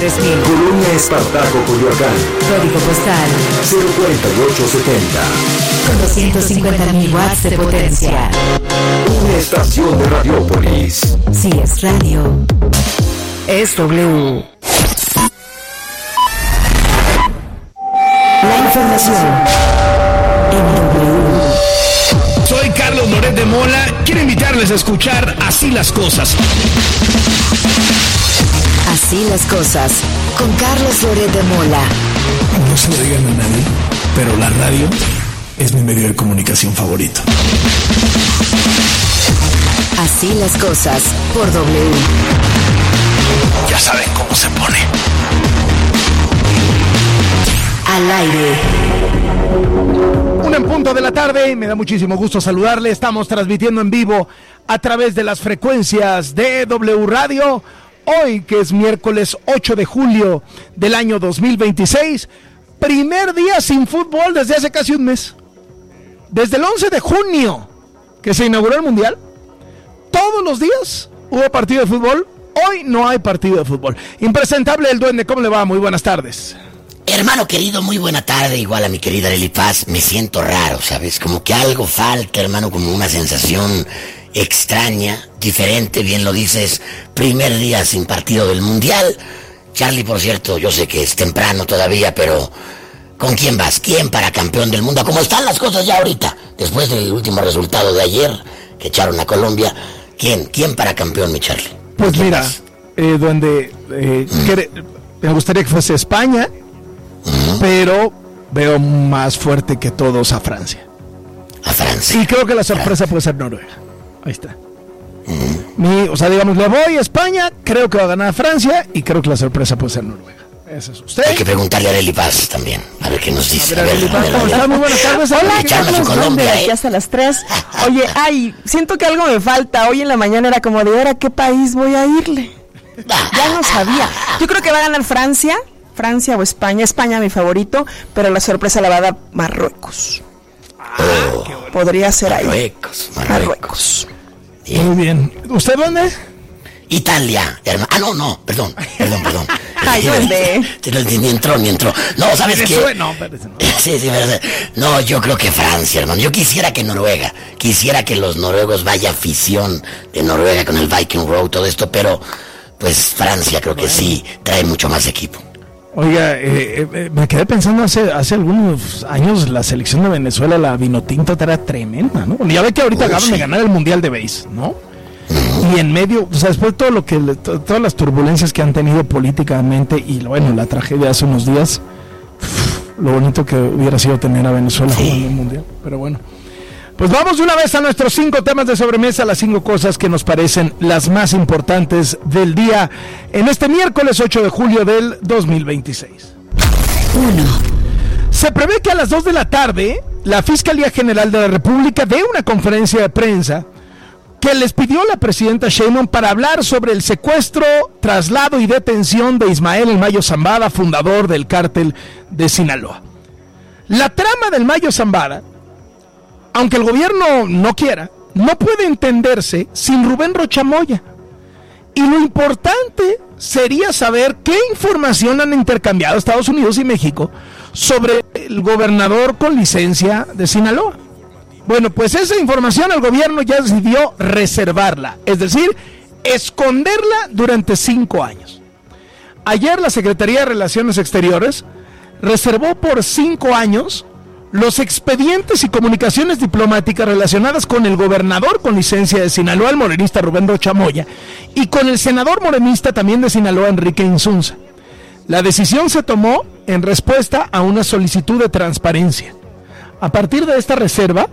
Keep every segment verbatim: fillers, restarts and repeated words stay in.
tres mil. Colonia Espartaco, Coyoacán. Código postal cero cuarenta y ocho setenta. Con doscientos cincuenta mil watts de potencia. Una estación de Radiopolis. Si es radio, es W. La información en W. Soy Carlos Loret de Mola. Quiero invitarles a escuchar Así las Cosas. Así las cosas, con Carlos Loret de Mola. No se lo digan a nadie, pero la radio es mi medio de comunicación favorito. Así las cosas, por W. Ya saben cómo se pone. Al aire. Una en punto de la tarde, me da muchísimo gusto saludarle. Estamos transmitiendo en vivo a través de las frecuencias de W Radio. Hoy, que es miércoles ocho de julio del año dos mil veintiséis, primer día sin fútbol desde hace casi un mes. Desde el once de junio, que se inauguró el Mundial, todos los días hubo partido de fútbol. Hoy no hay partido de fútbol. Impresentable el Duende, ¿cómo le va? Muy buenas tardes. Hermano querido, muy buena tarde. Igual a mi querida Arely Paz. Me siento raro, ¿sabes? Como que algo falta, hermano, como una sensación extraña, diferente, bien lo dices. Primer día sin partido del Mundial. Charlie, por cierto, yo sé que es temprano todavía, pero ¿con quién vas? ¿Quién para campeón del mundo? ¿Cómo están las cosas ya ahorita? Después del último resultado de ayer, que echaron a Colombia. ¿Quién? ¿Quién para campeón, mi Charlie? Pues mira, eh, Duende, eh, mm. quiere, me gustaría que fuese España, mm. pero veo más fuerte que todos a Francia. A Francia. Y creo que la sorpresa Francia. puede ser Noruega. Ahí está. Mm. Mi, o sea, digamos, le voy a España, creo que va a ganar Francia y creo que la sorpresa puede ser Noruega. Ese es usted. Hay que preguntarle a Arely Paz también, a ver qué nos dice. A ver, Arely Paz, ¿cómo está? Muy buenas tardes. Hola, Carlos, Colombia, ¿eh? Aquí hasta las tres. Oye, ay, siento que algo me falta. Hoy en la mañana era como de, ¿ahora qué país voy a irle? Ya no sabía. Yo creo que va a ganar Francia, Francia o España. España mi favorito, pero la sorpresa la va a dar Marruecos. Oh, podría ser ahí. Marruecos, Marruecos. Marruecos. Bien. Muy bien. ¿Usted dónde? Italia, hermano. Ah, no, no, perdón, perdón, perdón. Ay, ¿dónde? Ni entró, ni entró. No, ¿sabes qué? No, espérese, no. Sí, sí, pero, no, yo creo que Francia, hermano. Yo quisiera que Noruega, quisiera que los noruegos vaya afición de Noruega con el Viking Road, todo esto, pero pues Francia creo que bueno. sí trae mucho más equipo. Oiga, eh, eh, me quedé pensando hace hace algunos años la selección de Venezuela, la Vinotinto, era tremenda, ¿no? Ya ve que ahorita acaban sí. de ganar el Mundial de Base, ¿no? Y en medio, o sea, después de todo lo que, todas las turbulencias que han tenido políticamente y bueno, la tragedia hace unos días, lo bonito que hubiera sido tener a Venezuela sí. jugando el Mundial, pero bueno. Pues vamos de una vez a nuestros cinco temas de sobremesa, las cinco cosas que nos parecen las más importantes del día en este miércoles ocho de julio del dos mil veintiséis. uno. Se prevé que a las dos de la tarde la Fiscalía General de la República dé una conferencia de prensa que les pidió la presidenta Sheinbaum para hablar sobre el secuestro, traslado y detención de Ismael El Mayo Zambada, fundador del cártel de Sinaloa. La trama del Mayo Zambada, aunque el gobierno no quiera, no puede entenderse sin Rubén Rocha Moya. Y lo importante sería saber qué información han intercambiado Estados Unidos y México sobre el gobernador con licencia de Sinaloa. Bueno, pues esa información el gobierno ya decidió reservarla, es decir, esconderla durante cinco años. Ayer la Secretaría de Relaciones Exteriores reservó por cinco años los expedientes y comunicaciones diplomáticas relacionadas con el gobernador con licencia de Sinaloa, el morenista Rubén Rocha Moya, y con el senador morenista también de Sinaloa, Enrique Insunza. La decisión se tomó en respuesta a una solicitud de transparencia. A partir de esta reserva,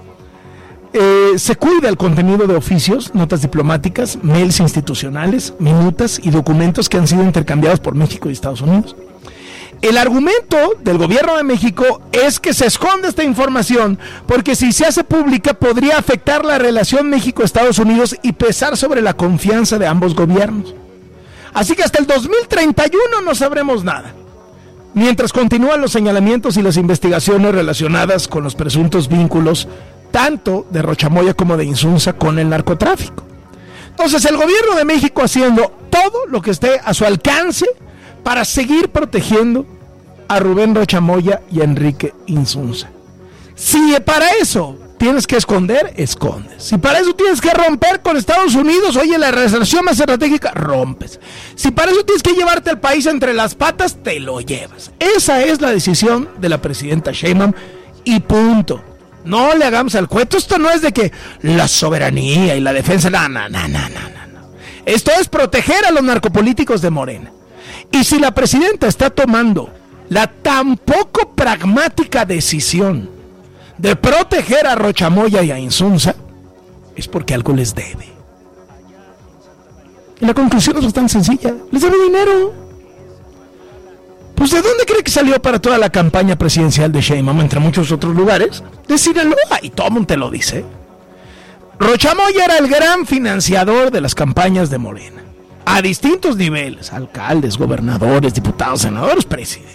Eh, se cuida el contenido de oficios, notas diplomáticas, mails institucionales, minutas y documentos que han sido intercambiados por México y Estados Unidos. El argumento del gobierno de México es que se esconde esta información porque si se hace pública podría afectar la relación México-Estados Unidos y pesar sobre la confianza de ambos gobiernos. Así que hasta el dos mil treinta y uno no sabremos nada, mientras continúan los señalamientos y las investigaciones relacionadas con los presuntos vínculos tanto de Rocha Moya como de Insunza con el narcotráfico. Entonces el gobierno de México haciendo todo lo que esté a su alcance para seguir protegiendo a Rubén Rocha Moya y a Enrique Insunza. Si para eso tienes que esconder, escondes. Si para eso tienes que romper con Estados Unidos, oye, la relación más estratégica, rompes. Si para eso tienes que llevarte al país entre las patas, te lo llevas. Esa es la decisión de la presidenta Sheinbaum y punto. No le hagamos al cuento. Esto no es de que la soberanía y la defensa, no, no, no, no, no, no. Esto es proteger a los narcopolíticos de Morena. Y si la presidenta está tomando la tan poco pragmática decisión de proteger a Rocha Moya y a Insunza, es porque algo les debe. Y la conclusión es bastante sencilla. Les debe dinero. Pues ¿de dónde cree que salió para toda la campaña presidencial de Sheinbaum, entre muchos otros lugares? De Sinaloa, y todo el mundo te lo dice. Rocha Moya era el gran financiador de las campañas de Morena, a distintos niveles: alcaldes, gobernadores, diputados, senadores, presidentes.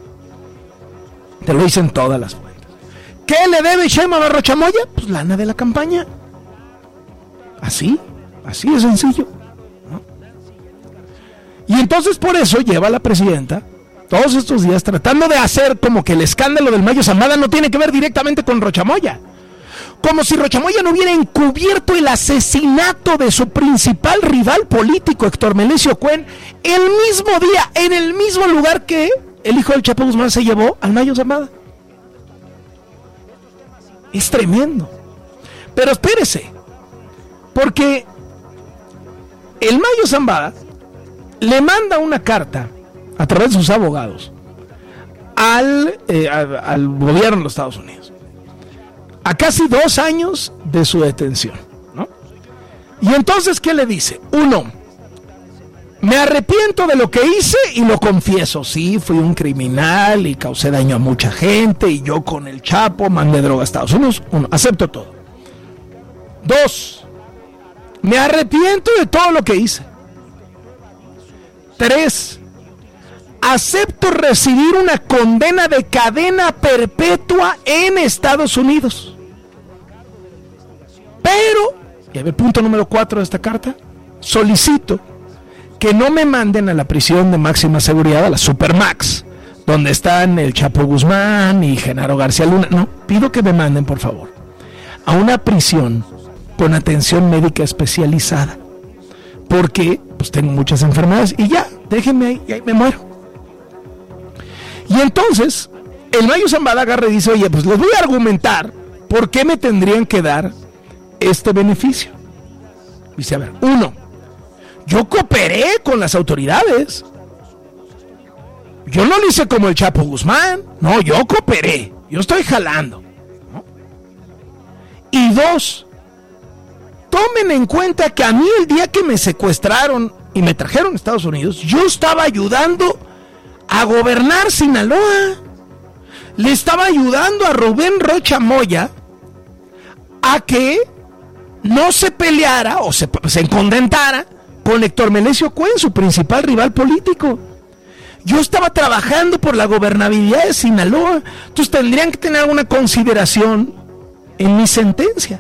Te lo dicen todas las fuentes. ¿Qué le debe Sheinbaum a Rocha Moya? Pues lana de la campaña. Así, así de sencillo, ¿no? Y entonces por eso lleva a la presidenta todos estos días tratando de hacer como que el escándalo del Mayo Zambada no tiene que ver directamente con Rocha Moya. Como si Rocha Moya no hubiera encubierto el asesinato de su principal rival político, Héctor Melesio Cuen, el mismo día, en el mismo lugar que el hijo del Chapo Guzmán se llevó al Mayo Zambada. Es tremendo. Pero espérese, porque el Mayo Zambada le manda una carta a través de sus abogados al, eh, al, al gobierno de los Estados Unidos, a casi dos años de su detención, ¿no? Y entonces, ¿qué le dice? Uno, me arrepiento de lo que hice y lo confieso. Sí, fui un criminal y causé daño a mucha gente, y yo con el Chapo mandé droga a Estados Unidos. Uno, acepto todo. Dos, me arrepiento de todo lo que hice. Tres, acepto recibir una condena de cadena perpetua en Estados Unidos. Pero, y a ver, punto número cuatro de esta carta, solicito que no me manden a la prisión de máxima seguridad, a la Supermax, donde están el Chapo Guzmán y Genaro García Luna. No, pido que me manden, por favor, a una prisión con atención médica especializada, porque pues tengo muchas enfermedades y ya, déjenme ahí, y ahí me muero. Y entonces el Mayo Zambada agarra y dice, oye, pues les voy a argumentar por qué me tendrían que dar este beneficio. Dice, a ver, uno, yo cooperé con las autoridades. Yo no lo hice como el Chapo Guzmán. No, yo cooperé. Yo estoy jalando, ¿no? Y dos, tomen en cuenta que a mí el día que me secuestraron y me trajeron a Estados Unidos, yo estaba ayudando a gobernar Sinaloa. Le estaba ayudando a Rubén Rocha Moya a que no se peleara o se, se encondentara con Héctor Melesio Cuen, su principal rival político. Yo estaba trabajando por la gobernabilidad de Sinaloa. Entonces tendrían que tener alguna consideración en mi sentencia.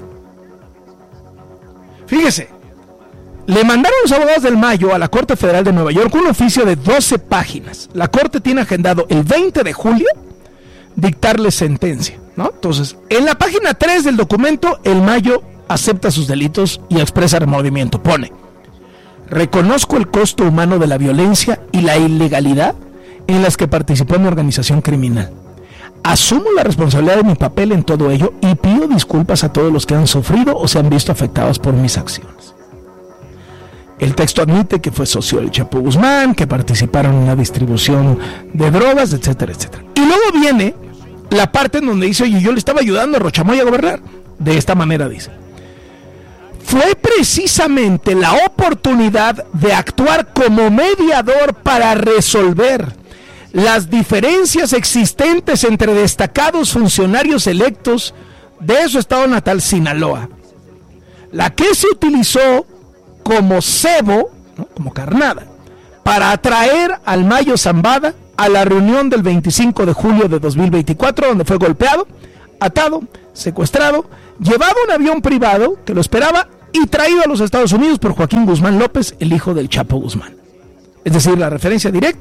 Fíjese, le mandaron los abogados del Mayo a la Corte Federal de Nueva York un oficio de doce páginas. La Corte tiene agendado el veinte de julio dictarle sentencia, ¿no? Entonces, en la página tres del documento, el Mayo acepta sus delitos y expresa remordimiento. Pone: reconozco el costo humano de la violencia y la ilegalidad en las que participó mi organización criminal. Asumo la responsabilidad de mi papel en todo ello y pido disculpas a todos los que han sufrido o se han visto afectados por mis acciones. El texto admite que fue socio del Chapo Guzmán, que participaron en la distribución de drogas, etcétera, etcétera. Y luego viene la parte en donde dice, oye, yo le estaba ayudando a Rocha Moya a gobernar. De esta manera dice: fue precisamente la oportunidad de actuar como mediador para resolver las diferencias existentes entre destacados funcionarios electos de su estado natal, Sinaloa, la que se utilizó como cebo, ¿no?, como carnada, para atraer al Mayo Zambada a la reunión del veinticinco de julio de dos mil veinticuatro, donde fue golpeado, atado, secuestrado, llevado a un avión privado que lo esperaba y traído a los Estados Unidos por Joaquín Guzmán López, el hijo del Chapo Guzmán. Es decir, la referencia directa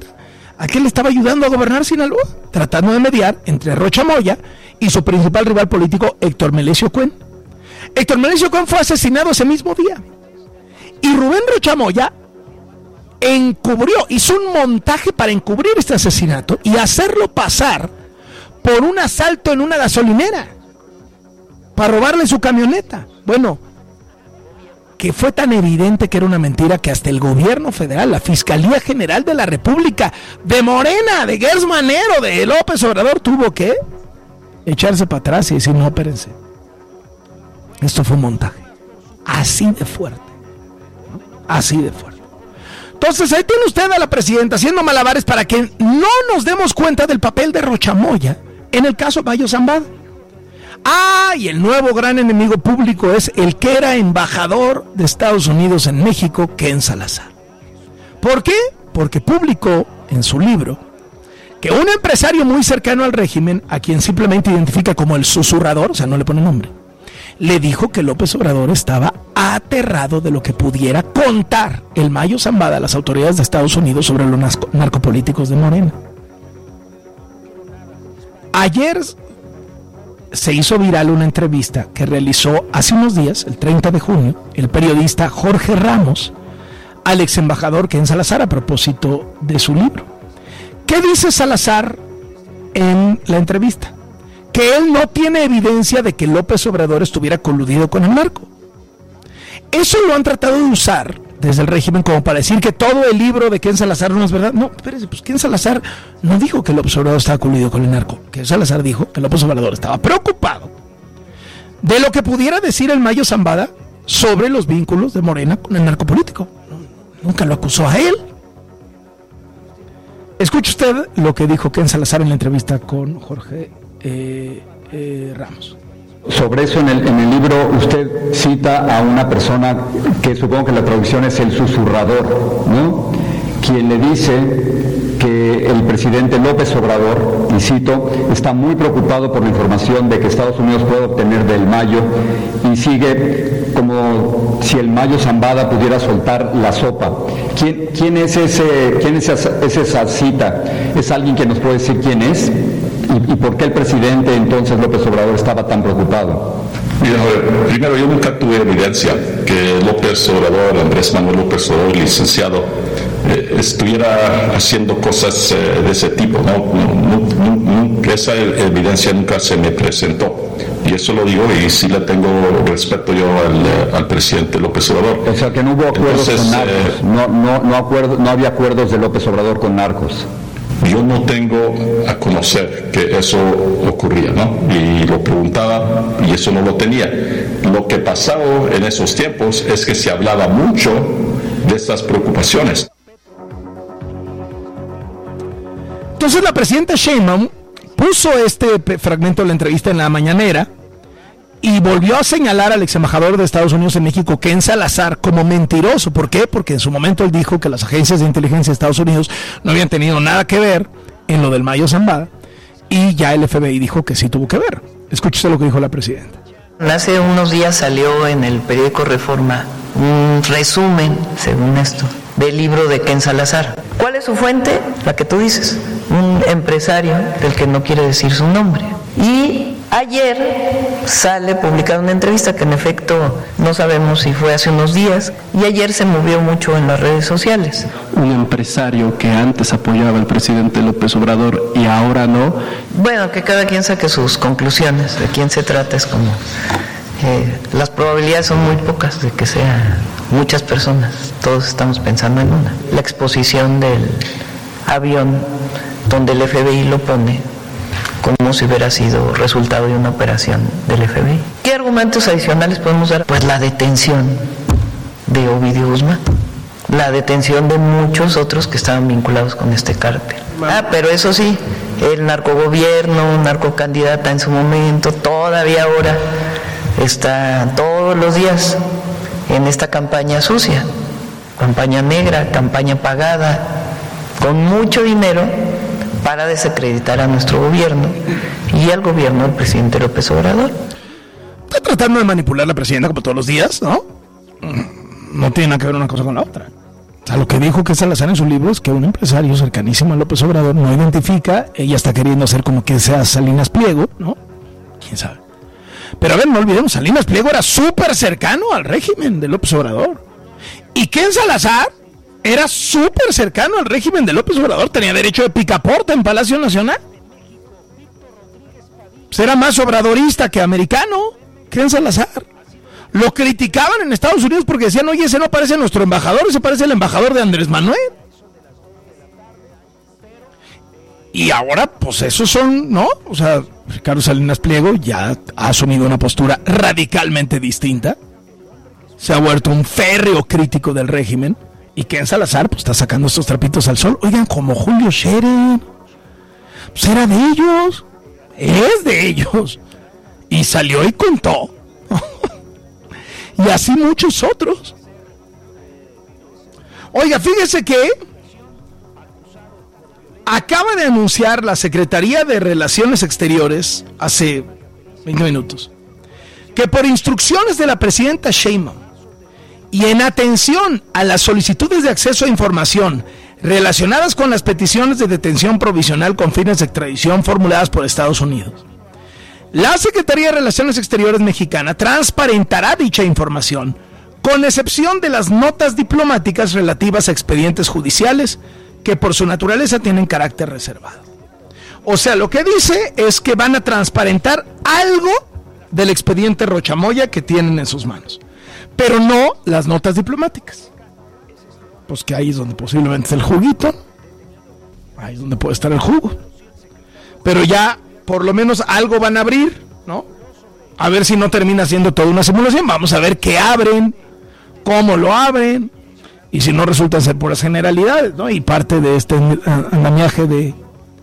¿A quién le estaba ayudando a gobernar Sinaloa? Tratando de mediar entre Rocha Moya y su principal rival político, Héctor Melesio Cuen. Héctor Melesio Cuen fue asesinado ese mismo día. Y Rubén Rocha Moya encubrió, hizo un montaje para encubrir este asesinato y hacerlo pasar por un asalto en una gasolinera para robarle su camioneta. Bueno, que fue tan evidente que era una mentira que hasta el gobierno federal, la Fiscalía General de la República, de Morena, de Gers Manero, de López Obrador, tuvo que echarse para atrás y decir, no, espérense, esto fue un montaje. Así de fuerte, ¿no? Así de fuerte. Entonces ahí tiene usted a la presidenta haciendo malabares para que no nos demos cuenta del papel de Rocha Moya en el caso Mayo Zambada. Ah, y el nuevo gran enemigo público es el que era embajador de Estados Unidos en México, Ken Salazar. ¿Por qué? Porque publicó en su libro que un empresario muy cercano al régimen, a quien simplemente identifica como el susurrador, o sea, no le pone nombre, le dijo que López Obrador estaba aterrado de lo que pudiera contar el Mayo Zambada a las autoridades de Estados Unidos sobre los narco- narcopolíticos de Morena. Ayer se hizo viral una entrevista que realizó hace unos días, el treinta de junio, el periodista Jorge Ramos al ex embajador Ken Salazar a propósito de su libro. ¿Qué dice Salazar en la entrevista? Que él no tiene evidencia de que López Obrador estuviera coludido con el narco. Eso lo han tratado de usar desde el régimen como para decir que todo el libro de Ken Salazar no es verdad. No, espérese, pues Ken Salazar no dijo que López Obrador estaba coludido con el narco. Ken Salazar dijo que López Obrador estaba preocupado de lo que pudiera decir el Mayo Zambada sobre los vínculos de Morena con el narcopolítico. Nunca lo acusó a él. Escuche usted lo que dijo Ken Salazar en la entrevista con Jorge eh, eh, Ramos. Sobre eso en el, en el libro usted cita a una persona que supongo que la traducción es el susurrador, ¿no? Quien le dice que el presidente López Obrador, y cito, está muy preocupado por la información de que Estados Unidos puede obtener del Mayo, y sigue como si el Mayo Zambada pudiera soltar la sopa. ¿Quién, quién es ese, quién es esa, es esa cita? ¿Es alguien que nos puede decir quién es? ¿Y, y por qué el presidente entonces López Obrador estaba tan preocupado? Mira, primero, yo nunca tuve evidencia que López Obrador, Andrés Manuel López Obrador, licenciado, eh, estuviera haciendo cosas eh, de ese tipo, ¿no? No, no, no, esa evidencia nunca se me presentó. Y eso lo digo y sí le tengo respeto yo al, al presidente López Obrador. O sea, que no hubo acuerdos Entonces, con narcos, eh, no, no, no, acuerdo, no había acuerdos de López Obrador con narcos. Yo no tengo a conocer que eso ocurría, ¿no? Y lo preguntaba y eso no lo tenía. Lo que pasaba en esos tiempos es que se hablaba mucho de estas preocupaciones. Entonces la presidenta Sheinbaum puso este fragmento de la entrevista en la mañanera y volvió a señalar al ex embajador de Estados Unidos en México, Ken Salazar, como mentiroso. ¿Por qué? Porque en su momento él dijo que las agencias de inteligencia de Estados Unidos no habían tenido nada que ver en lo del Mayo Zambada, y ya el F B I dijo que sí tuvo que ver. Escúchese lo que dijo la presidenta. Hace unos días salió en el periódico Reforma un resumen, según esto, del libro de Ken Salazar. ¿Cuál es su fuente? La que tú dices, un empresario del que no quiere decir su nombre. Y ayer sale publicada una entrevista que en efecto no sabemos si fue hace unos días, y ayer se movió mucho en las redes sociales. Un empresario que antes apoyaba al presidente López Obrador y ahora no. Bueno, que cada quien saque sus conclusiones, de quién se trata, es como... Eh, las probabilidades son muy pocas de que sean muchas personas, todos estamos pensando en una. La exposición del avión donde el F B I lo pone como si hubiera sido resultado de una operación del F B I. ¿Qué argumentos adicionales podemos dar? Pues la detención de Ovidio Guzmán, la detención de muchos otros que estaban vinculados con este cártel. Ah, pero eso sí, el narcogobierno, narcocandidata en su momento, todavía ahora está todos los días en esta campaña sucia, campaña negra, campaña pagada, con mucho dinero para desacreditar a nuestro gobierno y al gobierno del presidente López Obrador. Está tratando de manipular a la presidenta como todos los días, ¿no? No tiene nada que ver una cosa con la otra. O sea, lo que dijo que Salazar en su libro es que un empresario cercanísimo a López Obrador no identifica, ella está queriendo hacer como que sea Salinas Pliego, ¿no? ¿Quién sabe? Pero a ver, no olvidemos, Salinas Pliego era súper cercano al régimen de López Obrador. Y Ken Salazar era súper cercano al régimen de López Obrador, tenía derecho de picaporte en Palacio Nacional. Pues era más obradorista que americano, Ken Salazar. Lo criticaban en Estados Unidos porque decían, oye, ese no parece nuestro embajador, ese parece el embajador de Andrés Manuel. Y ahora, pues esos son, ¿no? O sea, Ricardo Salinas Pliego ya ha asumido una postura radicalmente distinta. Se ha vuelto un férreo crítico del régimen. Y Ken Salazar, pues está sacando estos trapitos al sol. Oigan, como Julio Scherer. Pues era de ellos. Es de ellos. Y salió y contó. Y así muchos otros. Oiga, fíjese que acaba de anunciar la Secretaría de Relaciones Exteriores hace veinte minutos que por instrucciones de la presidenta Sheinbaum y en atención a las solicitudes de acceso a información relacionadas con las peticiones de detención provisional con fines de extradición formuladas por Estados Unidos, la Secretaría de Relaciones Exteriores mexicana transparentará dicha información, con excepción de las notas diplomáticas relativas a expedientes judiciales que por su naturaleza tienen carácter reservado. O sea, lo que dice es que van a transparentar algo del expediente Rocha Moya que tienen en sus manos, pero no las notas diplomáticas. Pues que ahí es donde posiblemente está el juguito, ahí es donde puede estar el jugo. Pero ya por lo menos algo van a abrir, ¿no? A ver si no termina siendo toda una simulación. Vamos a ver qué abren, cómo lo abren, y si no resultan ser puras generalidades, ¿no? Y parte de este andamiaje de,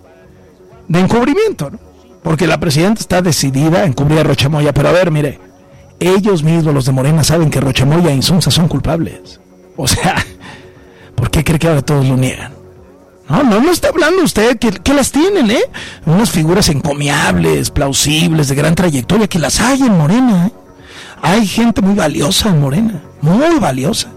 de encubrimiento, ¿no? Porque la presidenta está decidida a encubrir a Rocha Moya. Pero a ver, mire, ellos mismos, los de Morena, saben que Rocha Moya e Insunza son culpables. O sea, ¿por qué cree que ahora todos lo niegan? No, no, no está hablando usted, que, que las tienen, ¿eh? Unas figuras encomiables, plausibles, de gran trayectoria, que las hay en Morena, ¿eh? Hay gente muy valiosa en Morena, muy valiosa.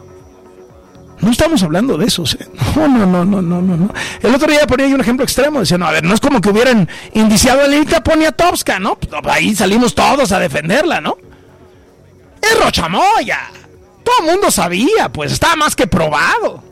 No estamos hablando de eso, ¿eh? No, no, no, no, no, no. El otro día ponía yo un ejemplo extremo, decía, no, a ver, no es como que hubieran indiciado a Lilita Poniatowska, ¿no? Pues ahí salimos todos a defenderla, ¿no? Es Rocha Moya. Todo el mundo sabía, pues, está más que probado.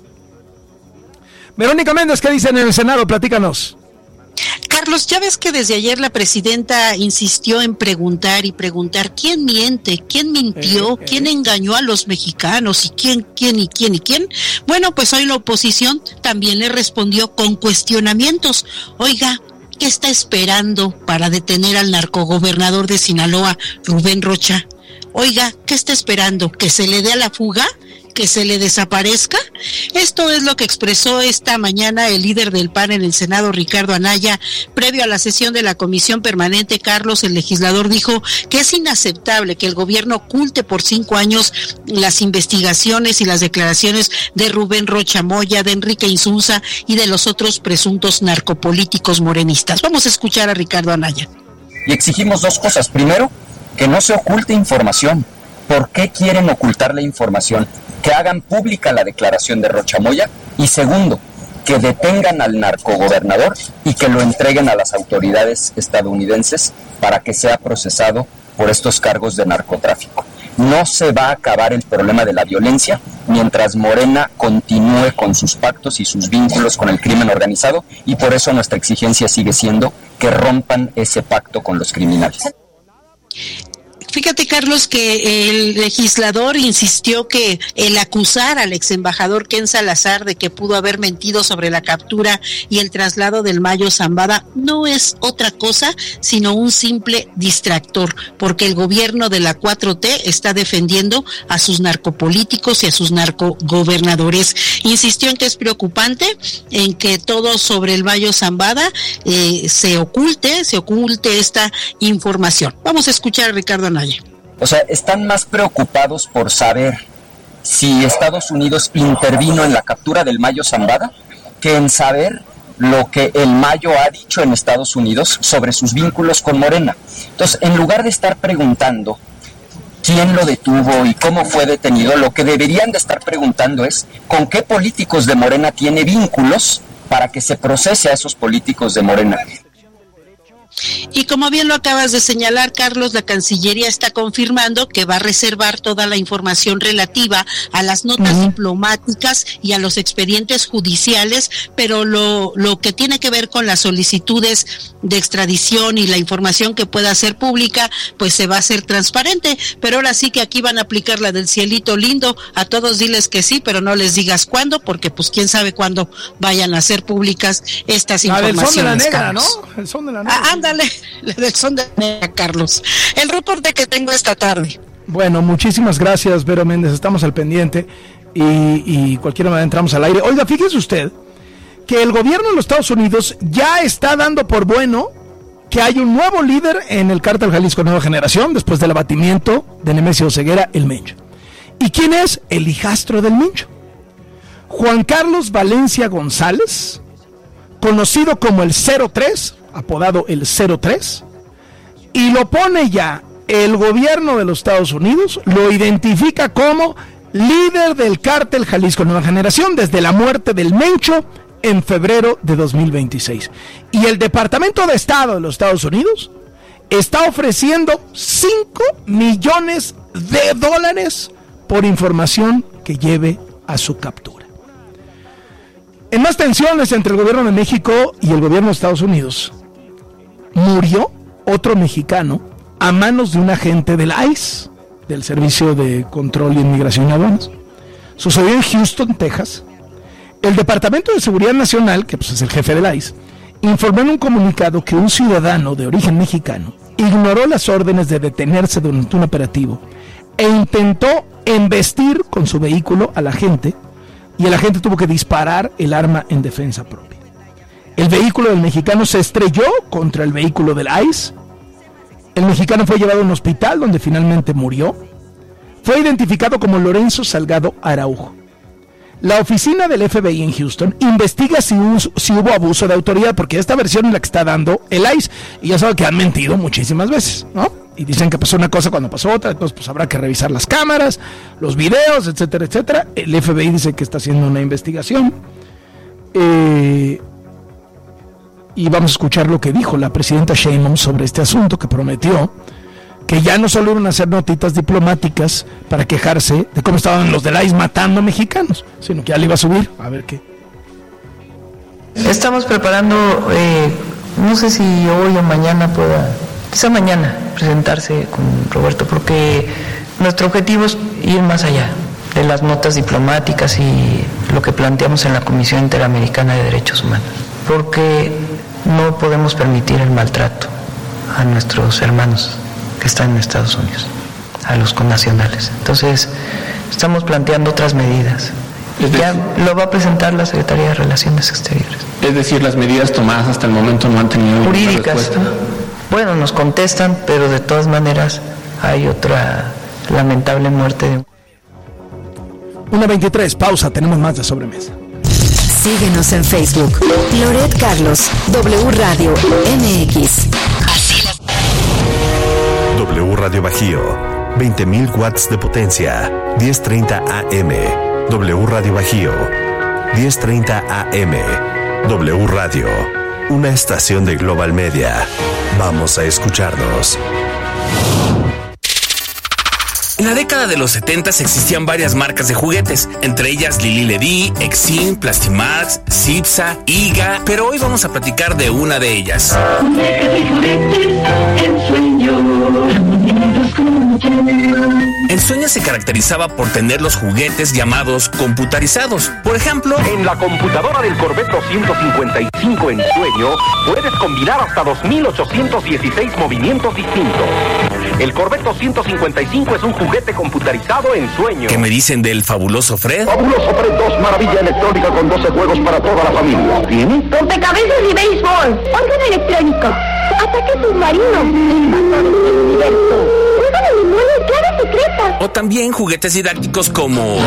Verónica Méndez, ¿qué dicen en el Senado? Platícanos. Carlos, ya ves que desde ayer la presidenta insistió en preguntar y preguntar quién miente, quién mintió, eh, eh. quién engañó a los mexicanos y quién, quién y quién y quién. Bueno, pues hoy la oposición también le respondió con cuestionamientos. Oiga, ¿qué está esperando para detener al narcogobernador de Sinaloa, Rubén Rocha? Oiga, ¿qué está esperando? ¿Que se le dé a la fuga? ¿Que se le desaparezca? Esto es lo que expresó esta mañana el líder del P A N en el Senado, Ricardo Anaya, previo a la sesión de la Comisión Permanente. Carlos, el legislador, dijo que es inaceptable que el gobierno oculte por cinco años las investigaciones y las declaraciones de Rubén Rocha Moya, de Enrique Insunza y de los otros presuntos narcopolíticos morenistas. Vamos a escuchar a Ricardo Anaya. Y exigimos dos cosas. Primero, que no se oculte información. ¿Por qué quieren ocultar la información? Que hagan pública la declaración de Rocha Moya. Y segundo, que detengan al narcogobernador y que lo entreguen a las autoridades estadounidenses para que sea procesado por estos cargos de narcotráfico. No se va a acabar el problema de la violencia mientras Morena continúe con sus pactos y sus vínculos con el crimen organizado, y por eso nuestra exigencia sigue siendo que rompan ese pacto con los criminales. Fíjate, Carlos, que el legislador insistió que el acusar al ex embajador Ken Salazar de que pudo haber mentido sobre la captura y el traslado del Mayo Zambada no es otra cosa sino un simple distractor, porque el gobierno de la cuatro T está defendiendo a sus narcopolíticos y a sus narcogobernadores. Insistió en que es preocupante en que todo sobre el Mayo Zambada eh, se oculte, se oculte esta información. Vamos a escuchar a Ricardo Anaya. O sea, están más preocupados por saber si Estados Unidos intervino en la captura del Mayo Zambada que en saber lo que el Mayo ha dicho en Estados Unidos sobre sus vínculos con Morena. Entonces, en lugar de estar preguntando quién lo detuvo y cómo fue detenido, lo que deberían de estar preguntando es con qué políticos de Morena tiene vínculos para que se procese a esos políticos de Morena. Y como bien lo acabas de señalar, Carlos, la Cancillería está confirmando que va a reservar toda la información relativa a las notas uh-huh. diplomáticas y a los expedientes judiciales, pero lo, lo que tiene que ver con las solicitudes de extradición y la información que pueda ser pública, pues se va a hacer transparente. Pero ahora sí que aquí van a aplicar la del cielito lindo, a todos diles que sí, pero no les digas cuándo, porque pues quién sabe cuándo vayan a ser públicas estas la informaciones. El son de la negra, Carlos. ¿no? El son de la negra. Ah, ándale, la del son de la negra, Carlos. El reporte que tengo esta tarde. Bueno, muchísimas gracias, Vero Méndez, estamos al pendiente y, y cualquier manera entramos al aire. Oiga, fíjese usted que el gobierno de los Estados Unidos ya está dando por bueno que hay un nuevo líder en el Cártel Jalisco Nueva Generación después del abatimiento de Nemesio Ceguera, el Mencho. ¿Y quién es? El hijastro del Mencho, Juan Carlos Valencia González, conocido como el cero tres, apodado el cero tres, y lo pone ya el gobierno de los Estados Unidos, lo identifica como líder del Cártel Jalisco Nueva Generación desde la muerte del Mencho en febrero de dos mil veintiséis. Y el Departamento de Estado de los Estados Unidos está ofreciendo cinco millones de dólares por información que lleve a su captura. En más tensiones entre el gobierno de México y el gobierno de Estados Unidos, murió otro mexicano a manos de un agente del I C E, del Servicio de Control y Inmigración y Aduanas. Sucedió en Houston, Texas. El Departamento de Seguridad Nacional, que pues es el jefe del I C E, informó en un comunicado que un ciudadano de origen mexicano ignoró las órdenes de detenerse durante un operativo e intentó embestir con su vehículo al agente, y el agente tuvo que disparar el arma en defensa propia. El vehículo del mexicano se estrelló contra el vehículo del I C E. El mexicano fue llevado a un hospital donde finalmente murió. Fue identificado como Lorenzo Salgado Araujo. La oficina del F B I en Houston investiga si, us, si hubo abuso de autoridad, porque esta versión es la que está dando el I C E, y ya saben que han mentido muchísimas veces, ¿no? Y dicen que pasó una cosa cuando pasó otra, entonces pues habrá que revisar las cámaras, los videos, etcétera, etcétera. El F B I dice que está haciendo una investigación. Eh... Y vamos a escuchar lo que dijo la presidenta Sheinbaum sobre este asunto, que prometió que ya no solo iban a hacer notitas diplomáticas para quejarse de cómo estaban los del I C E matando mexicanos, sino que ya le iba a subir, a ver qué. Estamos preparando, eh, no sé si hoy o mañana pueda, quizá mañana, presentarse con Roberto, porque nuestro objetivo es ir más allá de las notas diplomáticas y lo que planteamos en la Comisión Interamericana de Derechos Humanos, porque no podemos permitir el maltrato a nuestros hermanos que están en Estados Unidos, a los connacionales. Entonces, estamos planteando otras medidas. Es ya decir, lo va a presentar la Secretaría de Relaciones Exteriores. Es decir, las medidas tomadas hasta el momento no han tenido jurídicas. Respuesta. Bueno, nos contestan, pero de todas maneras hay otra lamentable muerte de... una veintitrés, pausa, tenemos más de sobremesa. Síguenos en Facebook, Loret Carlos, W Radio M X. W Radio Bajío, veinte mil watts de potencia, diez treinta A M. W Radio Bajío, diez treinta A M. W Radio, una estación de Global Media. Vamos a escucharnos. En la década de los setentas existían varias marcas de juguetes, entre ellas Lili Ledy, Exim, Plastimax, Cipsa, Iga, pero hoy vamos a platicar de una de ellas. Ensueño se caracterizaba por tener los juguetes llamados computarizados. Por ejemplo, en la computadora del Corvette doscientos cincuenta y cinco Ensueño puedes combinar hasta dos mil ochocientos dieciséis movimientos distintos. El Corvette doscientos cincuenta y cinco es un juguete computarizado Ensueño. ¿Qué me dicen del fabuloso Fred? Fabuloso Fred dos, maravilla electrónica con doce juegos para toda la familia. ¿Tiene? Rompecabezas y béisbol. Órgano electrónico. Ataque submarino. Invasores del universo. Juego de limones, clave secreta. O también juguetes didácticos como